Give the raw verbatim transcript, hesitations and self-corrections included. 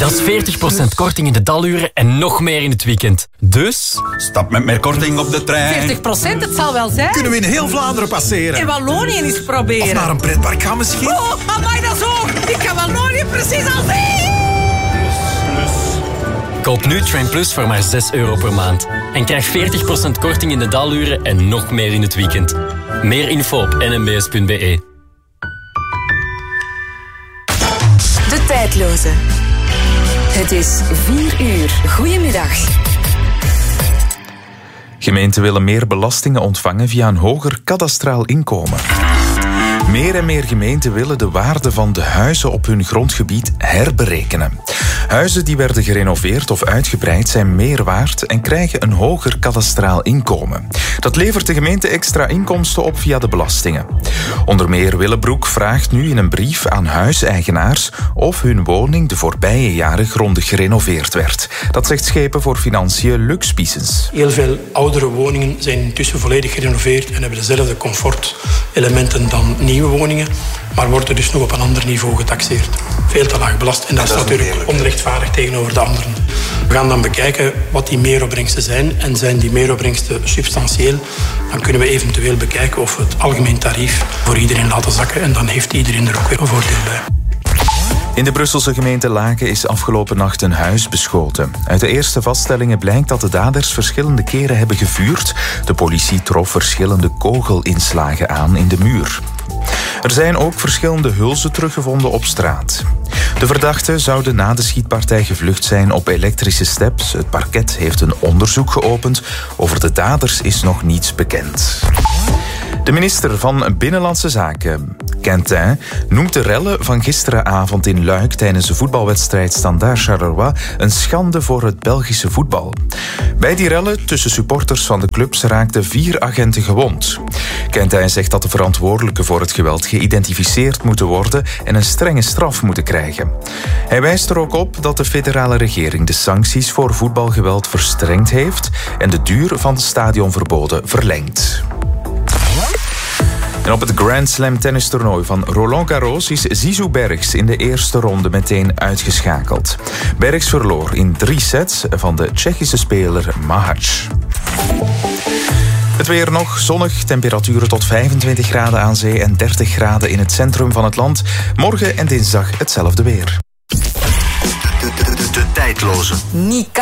Dat is veertig procent korting in de daluren en nog meer in het weekend. Dus... Stap met meer korting op de trein. veertig procent, het zal wel zijn. Kunnen we in heel Vlaanderen passeren? In Wallonië eens proberen. Of naar een pretpark gaan misschien? Oh, amai, dat is hoog. Ik kan Wallonië precies al zien. Koop nu Train Plus voor maar zes euro per maand. En krijg veertig procent korting in de daluren en nog meer in het weekend. Meer info op n m b s punt b e. De tijdloze. Het is vier uur. Goedemiddag. Gemeenten willen meer belastingen ontvangen via een hoger kadastraal inkomen. Meer en meer gemeenten willen de waarde van de huizen op hun grondgebied herberekenen. Huizen die werden gerenoveerd of uitgebreid zijn meer waard en krijgen een hoger kadastraal inkomen. Dat levert de gemeente extra inkomsten op via de belastingen. Onder meer Willebroek vraagt nu in een brief aan huiseigenaars of hun woning de voorbije jaren grondig gerenoveerd werd. Dat zegt Schepen voor Financiën Lux Biesens. Heel veel oudere woningen zijn intussen volledig gerenoveerd en hebben dezelfde comfortelementen dan nieuwe woningen, maar worden dus nog op een ander niveau getaxeerd. Veel te laag belast en dat, dat is natuurlijk onrechtvaardig tegenover de anderen. We gaan dan bekijken wat die meeropbrengsten zijn en zijn die meeropbrengsten substantieel, dan kunnen we eventueel bekijken of we het algemeen tarief voor iedereen laten zakken en dan heeft iedereen er ook weer een voordeel bij. In de Brusselse gemeente Laken is afgelopen nacht een huis beschoten. Uit de eerste vaststellingen blijkt dat de daders verschillende keren hebben gevuurd. De politie trof verschillende kogelinslagen aan in de muur. Er zijn ook verschillende hulzen teruggevonden op straat. De verdachten zouden na de schietpartij gevlucht zijn op elektrische steps. Het parket heeft een onderzoek geopend. Over de daders is nog niets bekend. De minister van Binnenlandse Zaken, Quentin, noemt de rellen van gisteravond in Luik tijdens de voetbalwedstrijd Standard Charleroi een schande voor het Belgische voetbal. Bij die rellen tussen supporters van de clubs raakten vier agenten gewond. Quentin zegt dat de verantwoordelijken voor het geweld geïdentificeerd moeten worden en een strenge straf moeten krijgen. Hij wijst er ook op dat de federale regering de sancties voor voetbalgeweld verstrengd heeft en de duur van de stadionverboden verlengd. En op het Grand Slam tennistoernooi van Roland Garros is Zizou Bergs in de eerste ronde meteen uitgeschakeld. Bergs verloor in drie sets van de Tsjechische speler Mahac. Het weer nog zonnig, temperaturen tot vijfentwintig graden aan zee en dertig graden in het centrum van het land. Morgen en dinsdag hetzelfde weer. De, de, de, de tijdloze. Niet